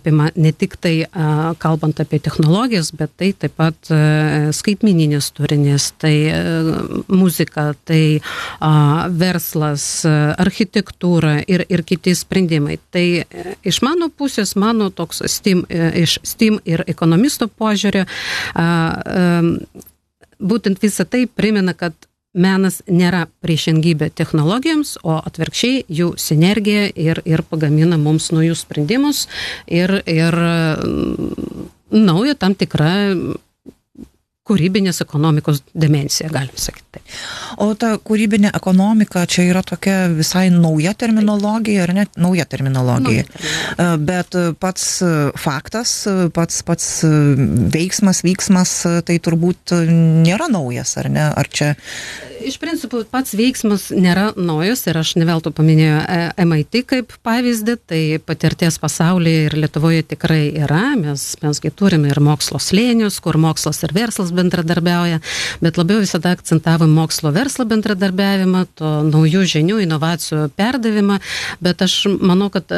apima ne tik tai kalbant apie technologijas, bet tai taip pat skaitmeninis turinys, tai muzika, tai verslas, architektūra ir kiti sprendimai. Tai iš mano pusės, mano toks iš STEAM ir ekonomisto požiūrio, būtent visą tai primena, kad menas nėra priešingybė technologijoms, o atvirkščiai jų sinergija ir pagamina mums naujus sprendimus ir naują tam tikrą kūrybinės ekonomikos dimensiją, galim sakyti taip. O ta kūrybinė ekonomika čia yra tokia visai nauja terminologija, ar ne? Nauja terminologija. Bet pats faktas, pats vyksmas, tai turbūt nėra naujas, ar ne? Ar čia... Iš principų, pats veiksmas nėra naujas ir aš neveltui paminėjau MIT kaip pavyzdį, tai patirties pasaulyje ir Lietuvoje tikrai yra. Mes turime ir mokslo slėnius, kur mokslas ir verslas bendradarbiauja, bet labiau visada akcentavom mokslo verslo bendradarbiavimą, to naujų žinių, inovacijų perdavimą, bet aš manau, kad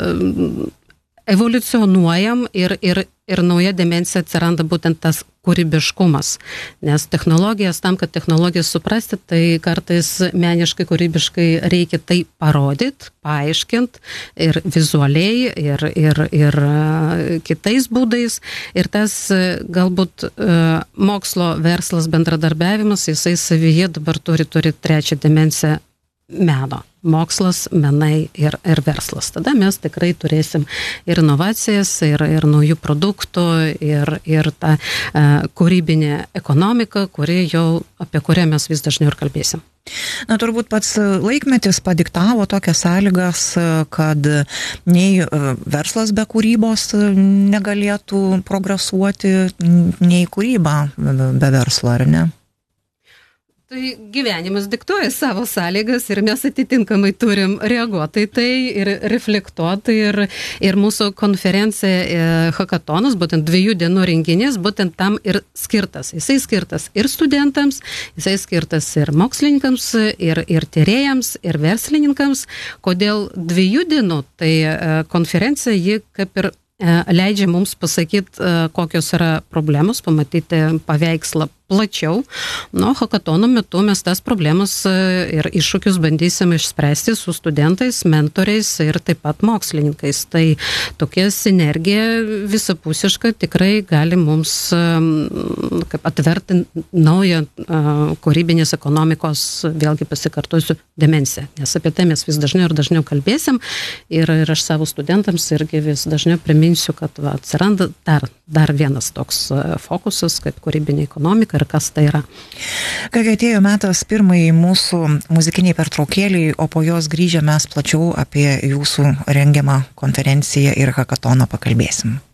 evoliucionuojam ir nauja dimensija atsiranda būtent tas kūrybiškumas, nes technologijas, tam, kad technologijas suprasti, tai kartais meniškai, kūrybiškai reikia tai parodyti, paaiškinti ir vizualiai, ir kitais būdais, ir tas galbūt mokslo verslas bendradarbiavimas, jisai savyje dabar turi trečią dimensiją meno. Mokslas, menai ir verslas. Tada mes tikrai turėsim ir inovacijas, ir naujų produktų, ir tą kūrybinę ekonomiką, apie kurią mes vis dažniau ir kalbėsim. Na, turbūt pats laikmetis padiktavo tokias sąlygas, kad nei verslas be kūrybos negalėtų progresuoti, nei kūryba be verslo, ar ne? Tai gyvenimas diktuoja savo sąlygas ir mes atitinkamai turim reaguoti į tai ir reflektuoti ir mūsų konferencija Hackatonas, būtent 2 dienų renginys, būtent tam ir skirtas. Jisai skirtas ir studentams, jisai skirtas ir mokslininkams, ir tyrėjams, ir verslininkams. Kodėl 2 dienų? Tai konferencija, ji kaip ir leidžia mums pasakyti, kokios yra problemos, pamatyti paveikslą plačiau. Hackatono metu mes tas problemas ir iššūkius bandysim išspręsti su studentais, mentoriais ir taip pat mokslininkais. Tai tokia sinergija visapusiška tikrai gali mums atverti naują kūrybinės ekonomikos, vėlgi pasikartosiu, dimensiją. Nes apie tai mes vis dažniau ir dažniau kalbėsim ir aš savo studentams irgi vis dažniau priminsiu, kad atsiranda dar vienas toks fokusas kaip kūrybinė ekonomika ir kas tai yra. Kai atėjo metas pirmai mūsų muzikiniai pertraukėliai, o po jos grįžę mes plačiau apie jūsų rengiamą konferenciją ir hackatoną pakalbėsim.